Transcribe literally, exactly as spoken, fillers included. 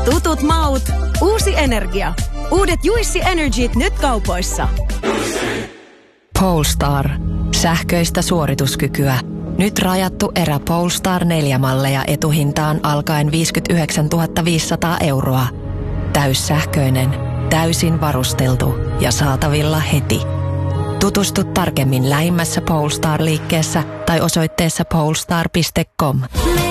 Tutut maut, uusi energia. Uudet Juicy Energyt nyt kaupoissa. Polestar. Sähköistä suorituskykyä. Nyt rajattu erä Polestar neljä-malleja etuhintaan alkaen viisikymmentäyhdeksäntuhatta viisisataa euroa. Täyssähköinen, täysin varusteltu ja saatavilla heti. Tutustu tarkemmin lähimmässä Polestar-liikkeessä tai osoitteessa polestar piste com.